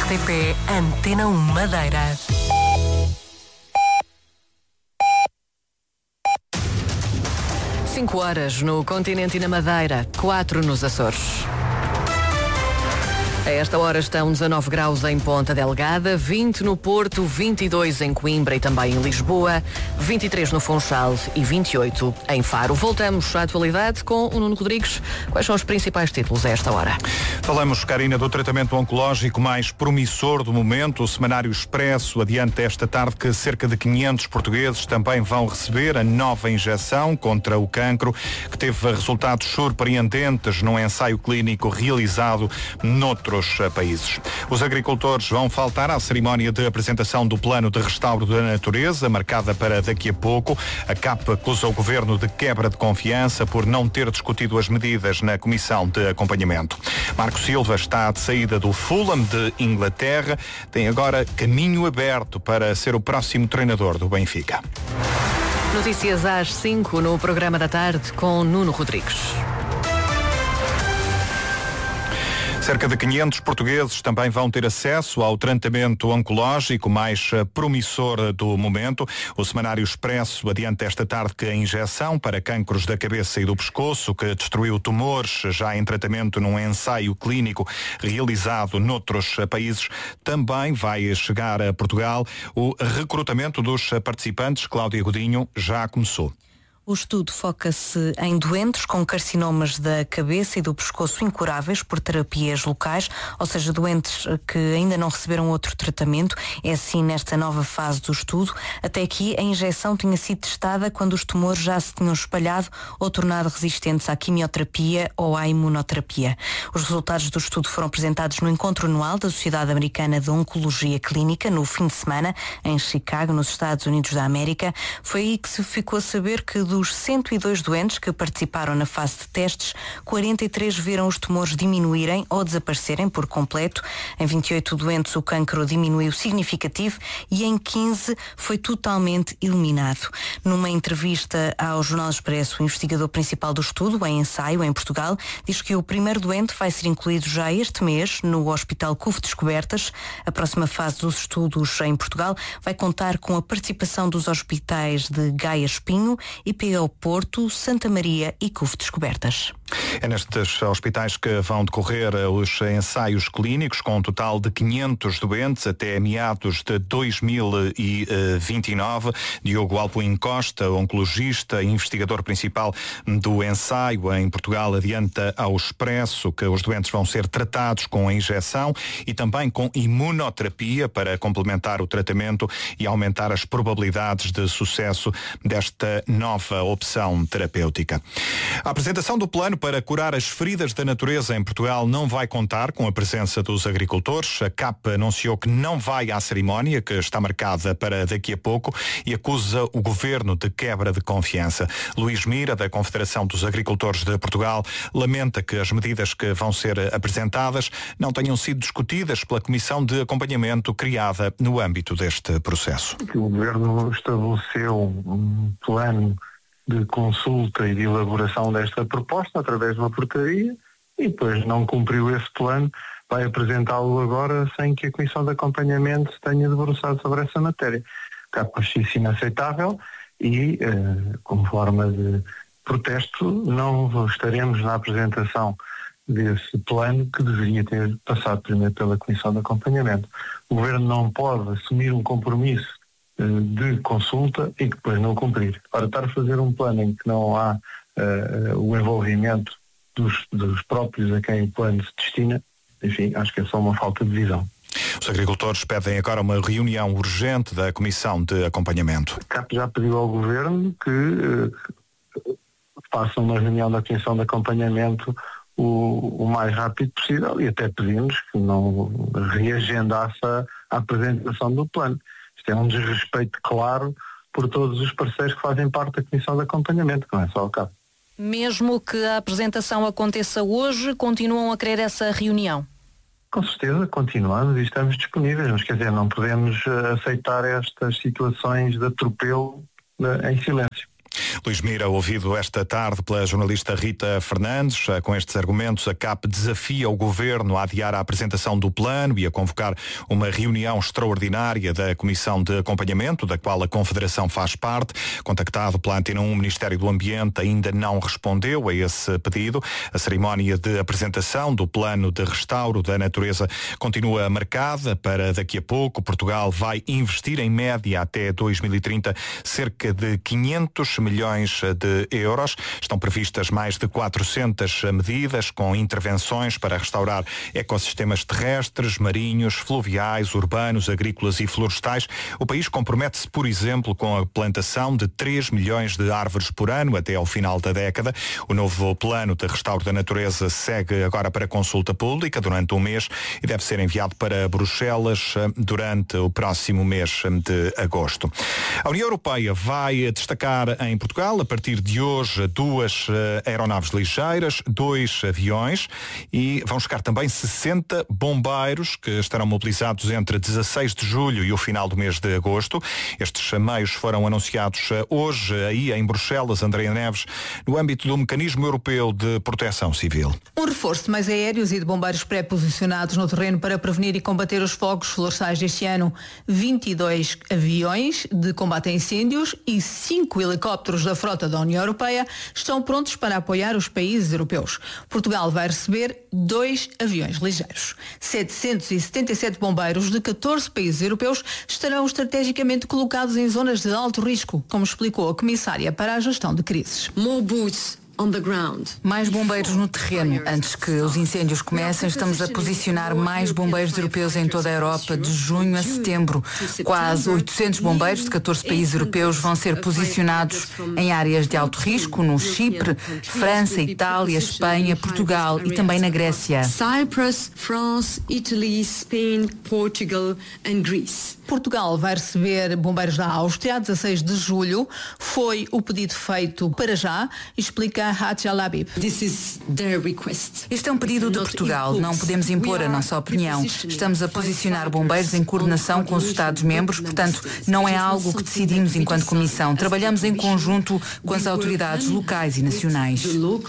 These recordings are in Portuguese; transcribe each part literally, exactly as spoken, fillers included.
T P Antena um Madeira. Cinco horas no continente e na Madeira, quatro nos Açores. A esta hora estão dezanove graus em Ponta Delgada, vinte no Porto, vinte e dois em Coimbra e também em Lisboa, vinte e três no Funchal e vinte e oito em Faro. Voltamos à atualidade com o Nuno Rodrigues. Quais são os principais títulos a esta hora? Falamos, Karina, do tratamento oncológico mais promissor do momento. O Semanário Expresso adianta esta tarde que cerca de quinhentos portugueses também vão receber a nova injeção contra o cancro, que teve resultados surpreendentes num ensaio clínico realizado noutros países. Os agricultores vão faltar à cerimónia de apresentação do Plano de Restauro da Natureza, marcada para daqui a pouco. A C A P acusa o Governo de quebra de confiança por não ter discutido as medidas na Comissão de Acompanhamento. Marco Silva está de saída do Fulham de Inglaterra, tem agora caminho aberto para ser o próximo treinador do Benfica. Notícias às cinco no programa da tarde com Nuno Rodrigues. Cerca de quinhentos portugueses também vão ter acesso ao tratamento oncológico mais promissor do momento. O Semanário Expresso adianta esta tarde que a injeção para cancros da cabeça e do pescoço, que destruiu tumores já em tratamento num ensaio clínico realizado noutros países, também vai chegar a Portugal. O recrutamento dos participantes, Cláudia Godinho, já começou. O estudo foca-se em doentes com carcinomas da cabeça e do pescoço incuráveis por terapias locais, ou seja, doentes que ainda não receberam outro tratamento. É assim nesta nova fase do estudo. Até aqui, a injeção tinha sido testada quando os tumores já se tinham espalhado ou tornado resistentes à quimioterapia ou à imunoterapia. Os resultados do estudo foram apresentados no encontro anual da Sociedade Americana de Oncologia Clínica, no fim de semana, em Chicago, nos Estados Unidos da América. Foi aí que se ficou a saber que do Dos cento e dois doentes que participaram na fase de testes, quarenta e três viram os tumores diminuírem ou desaparecerem por completo. Em vinte e oito doentes o cancro diminuiu significativo e em quinze foi totalmente eliminado. Numa entrevista ao Jornal Expresso, o investigador principal do estudo, em ensaio em Portugal, diz que o primeiro doente vai ser incluído já este mês no Hospital C U F Descobertas. A próxima fase dos estudos em Portugal vai contar com a participação dos hospitais de Gaia Espinho e P ao Porto, Santa Maria e C U F Descobertas. É nestes hospitais que vão decorrer os ensaios clínicos, com um total de quinhentos doentes até meados de dois mil e vinte e nove. Diogo Alpuim Costa, oncologista e investigador principal do ensaio em Portugal, adianta ao Expresso que os doentes vão ser tratados com a injeção e também com imunoterapia para complementar o tratamento e aumentar as probabilidades de sucesso desta nova opção terapêutica. A apresentação do plano para curar as feridas da natureza em Portugal não vai contar com a presença dos agricultores. A C A P anunciou que não vai à cerimónia, que está marcada para daqui a pouco, e acusa o Governo de quebra de confiança. Luís Mira, da Confederação dos Agricultores de Portugal, lamenta que as medidas que vão ser apresentadas não tenham sido discutidas pela Comissão de Acompanhamento criada no âmbito deste processo. O Governo estabeleceu um plano de consulta e de elaboração desta proposta através de uma portaria e depois não cumpriu esse plano, vai apresentá-lo agora sem que a Comissão de Acompanhamento se tenha debruçado sobre essa matéria. Acho isso inaceitável e, eh, como forma de protesto, não estaremos na apresentação desse plano que deveria ter passado primeiro pela Comissão de Acompanhamento. O Governo não pode assumir um compromisso de consulta e que depois não cumprir. Para estar a fazer um plano em que não há uh, o envolvimento dos, dos próprios a quem o plano se destina, enfim, acho que é só uma falta de visão. Os agricultores pedem agora uma reunião urgente da Comissão de Acompanhamento. A C A P já pediu ao Governo que uh, faça uma reunião da Comissão de Acompanhamento o, o mais rápido possível e até pedimos que não reagendasse a, a apresentação do plano. Isto é um desrespeito claro por todos os parceiros que fazem parte da Comissão de Acompanhamento, que não é só o C A P. Mesmo que a apresentação aconteça hoje, continuam a querer essa reunião? Com certeza, continuamos e estamos disponíveis, mas quer dizer, não podemos aceitar estas situações de atropelo em silêncio. Luís Mira, ouvido esta tarde pela jornalista Rita Fernandes. Com estes argumentos, a C A P desafia o Governo a adiar a apresentação do plano e a convocar uma reunião extraordinária da Comissão de Acompanhamento, da qual a Confederação faz parte. Contactado pela Antena um, o Ministério do Ambiente ainda não respondeu a esse pedido. A cerimónia de apresentação do plano de restauro da natureza continua marcada para daqui a pouco. Portugal vai investir em média até dois mil e trinta cerca de quinhentos milhões de euros. Estão previstas mais de quatrocentas medidas com intervenções para restaurar ecossistemas terrestres, marinhos, fluviais, urbanos, agrícolas e florestais. O país compromete-se, por exemplo, com a plantação de três milhões de árvores por ano até ao final da década. O novo plano de restauro da natureza segue agora para consulta pública durante um mês e deve ser enviado para Bruxelas durante o próximo mês de agosto. A União Europeia vai destacar em Portugal, a partir de hoje, duas aeronaves ligeiras, dois aviões e vão chegar também sessenta bombeiros que estarão mobilizados entre dezasseis de julho e o final do mês de agosto. Estes meios foram anunciados hoje aí em Bruxelas, Andréa Neves, no âmbito do Mecanismo Europeu de Proteção Civil. Um reforço de mais aéreos e de bombeiros pré-posicionados no terreno para prevenir e combater os fogos florestais deste ano. vinte e dois aviões de combate a incêndios e cinco helicópteros da frota da União Europeia estão prontos para apoiar os países europeus. Portugal vai receber dois aviões ligeiros. setecentos e setenta e sete bombeiros de catorze países europeus estarão estrategicamente colocados em zonas de alto risco, como explicou a Comissária para a Gestão de Crises. More boots. Mais bombeiros no terreno. Antes que os incêndios comecem, estamos a posicionar mais bombeiros europeus em toda a Europa de junho a setembro. Quase oitocentos bombeiros de catorze países europeus vão ser posicionados em áreas de alto risco, no Chipre, França, Itália, Espanha, Portugal e também na Grécia. Cyprus, France, Italy, Spain, Portugal and Greece. Portugal vai receber bombeiros da Áustria a dezasseis de julho. Foi o pedido feito para já, explica Hadja Labib. Este é um pedido de Portugal. Não podemos impor a nossa opinião. Estamos a posicionar bombeiros em coordenação com os Estados-membros, portanto, não é algo que decidimos enquanto Comissão. Trabalhamos em conjunto com as autoridades locais e nacionais.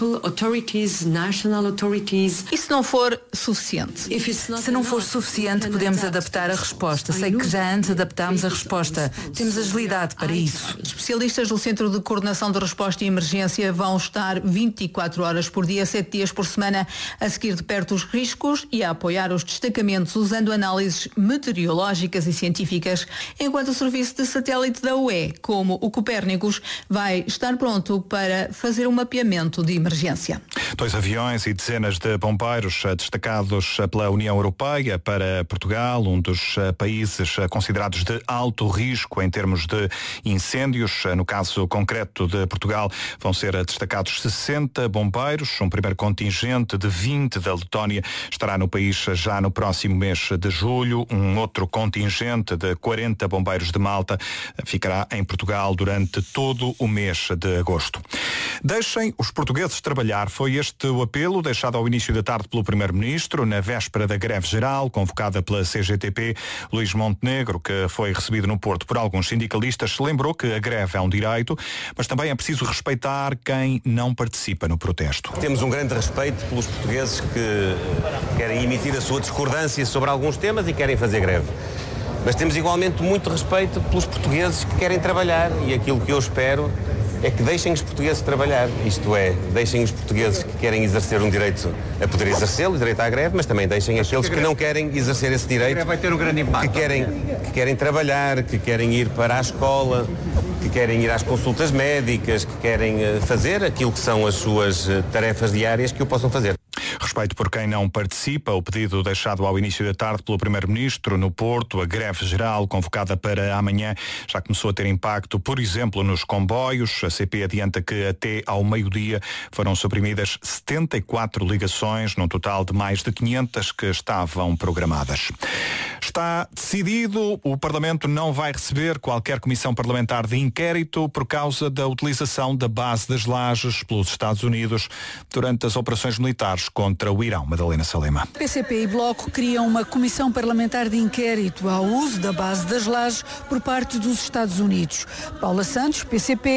E se não for suficiente? Se não for suficiente, podemos adaptar a resposta. Sei que já antes adaptámos a resposta. Temos agilidade para isso. Especialistas do Centro de Coordenação de Resposta e Emergência vão estar vinte e quatro horas por dia, sete dias por semana, a seguir de perto os riscos e a apoiar os destacamentos usando análises meteorológicas e científicas, enquanto o serviço de satélite da U E, como o Copérnicos, vai estar pronto para fazer um mapeamento de emergência. Dois aviões e dezenas de bombeiros destacados pela União Europeia para Portugal, um dos países considerados de alto risco em termos de incêndios. No caso concreto de Portugal, vão ser destacados sessenta bombeiros. Um primeiro contingente de vinte da Letónia estará no país já no próximo mês de julho. Um outro contingente de quarenta bombeiros de Malta ficará em Portugal durante todo o mês de agosto. Deixem os portugueses trabalhar. Foi este o apelo deixado ao início da tarde pelo Primeiro-Ministro na véspera da greve geral convocada pela C G T P. Luís Montenegro, que foi recebido no Porto por alguns sindicalistas, lembrou que a greve é um direito, mas também é preciso respeitar quem não participa no protesto. Temos um grande respeito pelos portugueses que querem emitir a sua discordância sobre alguns temas e querem fazer greve. Mas temos igualmente muito respeito pelos portugueses que querem trabalhar e aquilo que eu espero é que deixem os portugueses trabalhar, isto é, deixem os portugueses que querem exercer um direito a poder exercê-lo, o direito à greve, mas também deixem aqueles que não querem exercer esse direito, vai ter um grande impacto. que querem, que querem trabalhar, que querem ir para a escola, que querem ir às consultas médicas, que querem fazer aquilo que são as suas tarefas diárias, que o possam fazer. Respeito por quem não participa. O pedido deixado ao início da tarde pelo Primeiro-Ministro no Porto, a greve geral convocada para amanhã, já começou a ter impacto, por exemplo, nos comboios. A C P adianta que até ao meio-dia foram suprimidas setenta e quatro ligações, num total de mais de quinhentas que estavam programadas. Está decidido, o Parlamento não vai receber qualquer comissão parlamentar de inquérito por causa da utilização da base das Lajes pelos Estados Unidos durante as operações militares contra o Irão. Madalena Salema. P C P e Bloco criam uma comissão parlamentar de inquérito ao uso da base das Lajes por parte dos Estados Unidos. Paula Santos, P C P,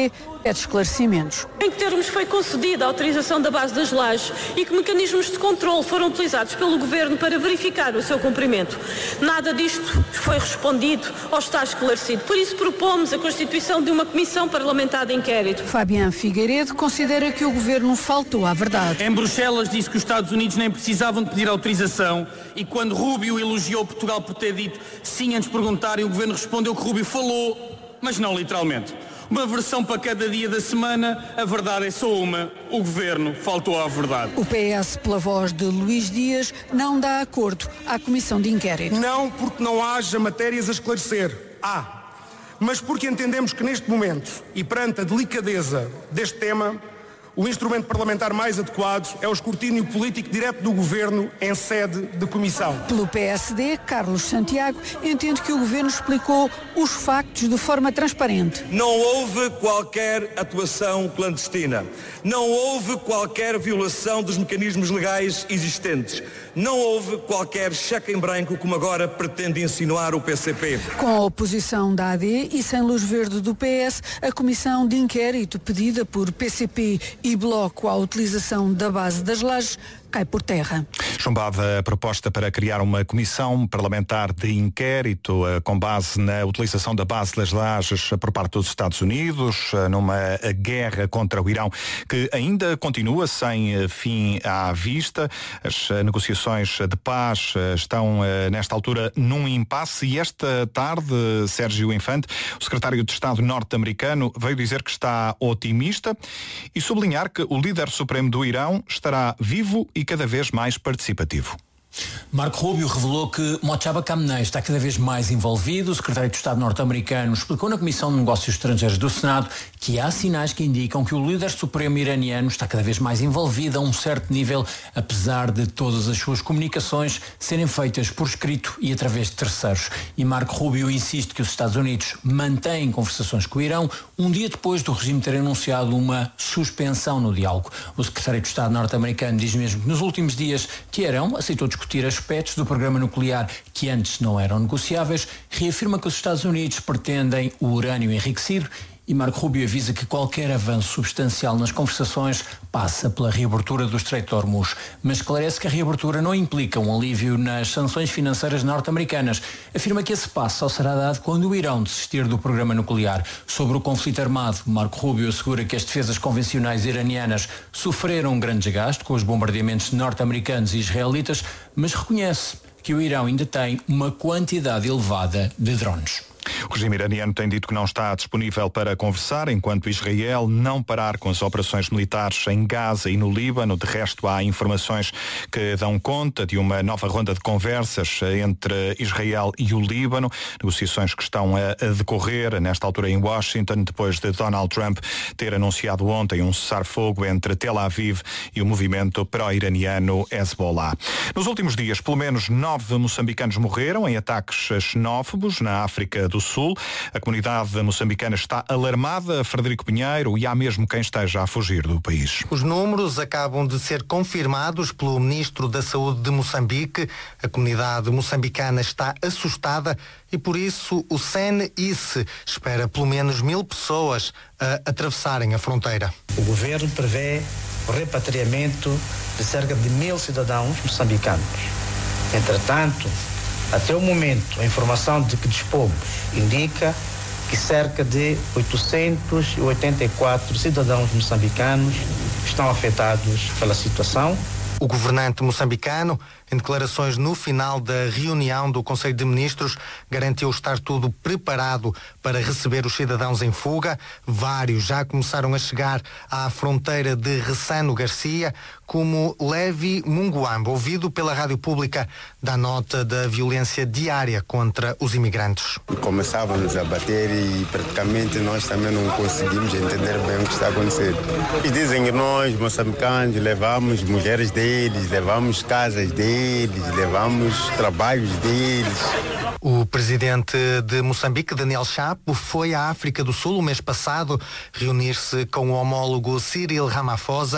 pede esclarecimentos. Em que termos foi concedida a autorização da base das lajes e que mecanismos de controle foram utilizados pelo Governo para verificar o seu cumprimento. Nada disto foi respondido ou está esclarecido. Por isso propomos a constituição de uma comissão parlamentar de inquérito. Fabián Figueiredo considera que o Governo faltou à verdade. Em Bruxelas disse que os Estados Unidos nem precisavam de pedir autorização e quando Rubio elogiou Portugal por ter dito sim antes de perguntarem, o Governo respondeu que Rubio falou, mas não literalmente. Uma versão para cada dia da semana, a verdade é só uma. O Governo faltou à verdade. O P S, pela voz de Luís Dias, não dá acordo à comissão de inquérito. Não porque não haja matérias a esclarecer. Há. Mas porque entendemos que neste momento, e perante a delicadeza deste tema, o instrumento parlamentar mais adequado é o escrutínio político direto do Governo em sede de comissão. Pelo P S D, Carlos Santiago entende que o Governo explicou os factos de forma transparente. Não houve qualquer atuação clandestina. Não houve qualquer violação dos mecanismos legais existentes. Não houve qualquer cheque em branco, como agora pretende insinuar o P C P. Com a oposição da A D e sem luz verde do P S, a comissão de inquérito pedida por P C P e Bloco à utilização da base das lajes cai por terra. Chumbada a proposta para criar uma comissão parlamentar de inquérito com base na utilização da base das lajes por parte dos Estados Unidos, numa guerra contra o Irão que ainda continua sem fim à vista. As negociações de paz estão nesta altura num impasse e esta tarde Sérgio Infante, o secretário de Estado norte-americano, veio dizer que está otimista e sublinhar que o líder supremo do Irão estará vivo e cada vez mais participativo. Marco Rubio revelou que Mojtaba Khamenei está cada vez mais envolvido. O secretário de Estado norte-americano explicou na Comissão de Negócios Estrangeiros do Senado que há sinais que indicam que o líder supremo iraniano está cada vez mais envolvido a um certo nível, apesar de todas as suas comunicações serem feitas por escrito e através de terceiros. E Marco Rubio insiste que os Estados Unidos mantêm conversações com o Irão um dia depois do regime ter anunciado uma suspensão no diálogo. O secretário de Estado norte-americano diz mesmo que nos últimos dias Teherão aceitou discutir aspectos do programa nuclear que antes não eram negociáveis, reafirma que os Estados Unidos pretendem o urânio enriquecido e Marco Rubio avisa que qualquer avanço substancial nas conversações passa pela reabertura do Estreito de Hormuz, mas esclarece que a reabertura não implica um alívio nas sanções financeiras norte-americanas. Afirma que esse passo só será dado quando o Irão desistir do programa nuclear. Sobre o conflito armado, Marco Rubio assegura que as defesas convencionais iranianas sofreram um grande desgaste com os bombardeamentos norte-americanos e israelitas, mas reconhece que o Irão ainda tem uma quantidade elevada de drones. O regime iraniano tem dito que não está disponível para conversar enquanto Israel não parar com as operações militares em Gaza e no Líbano. De resto, há informações que dão conta de uma nova ronda de conversas entre Israel e o Líbano, negociações que estão a decorrer nesta altura em Washington, depois de Donald Trump ter anunciado ontem um cessar-fogo entre Tel Aviv e o movimento pró-iraniano Hezbollah. Nos últimos dias, pelo menos nove moçambicanos morreram em ataques xenófobos na África do Sul. A comunidade moçambicana está alarmada, Frederico Pinheiro, e há mesmo quem esteja a fugir do país. Os números acabam de ser confirmados pelo Ministro da Saúde de Moçambique. A comunidade moçambicana está assustada e por isso o S E N I C espera pelo menos mil pessoas a atravessarem a fronteira. O governo prevê o repatriamento de cerca de mil cidadãos moçambicanos. Entretanto, até o momento, a informação de que dispomos indica que cerca de oitocentos e oitenta e quatro cidadãos moçambicanos estão afetados pela situação. O governante moçambicano, em declarações no final da reunião do Conselho de Ministros, garantiu estar tudo preparado para receber os cidadãos em fuga. Vários já começaram a chegar à fronteira de Ressano Garcia, como Levi Munguamba, ouvido pela rádio pública, dá nota da violência diária contra os imigrantes. Começávamos a bater e praticamente nós também não conseguimos entender bem o que está acontecendo. Eles dizem que nós, moçambicanos, levamos mulheres deles, levamos casas deles, levamos trabalhos deles. O presidente de Moçambique, Daniel Chapo, foi à África do Sul o mês passado reunir-se com o homólogo Cyril Ramaphosa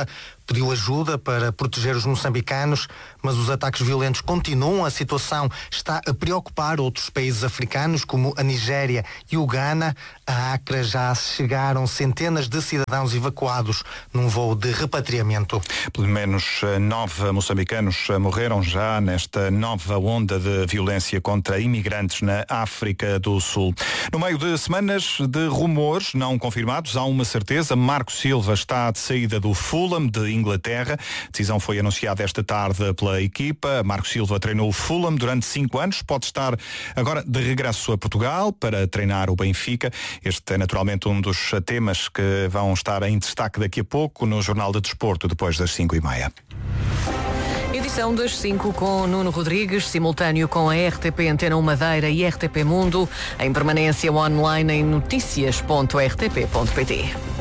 pediu ajuda para proteger os moçambicanos, mas os ataques violentos continuam. A situação está a preocupar outros países africanos, como a Nigéria e o Ghana. A Acre já chegaram centenas de cidadãos evacuados num voo de repatriamento. Pelo menos nove moçambicanos morreram já nesta nova onda de violência contra imigrantes na África do Sul. No meio de semanas de rumores não confirmados, há uma certeza: Marco Silva está de saída do Fulham de Inglaterra. A decisão foi anunciada esta tarde pela equipa. Marco Silva treinou o Fulham durante cinco anos, pode estar agora de regresso a Portugal para treinar o Benfica. Este é naturalmente um dos temas que vão estar em destaque daqui a pouco no Jornal de Desporto, depois das cinco e meia. Edição das cinco com Nuno Rodrigues, simultâneo com a R T P Antena um Madeira e R T P Mundo, em permanência online em noticias ponto r t p ponto p t.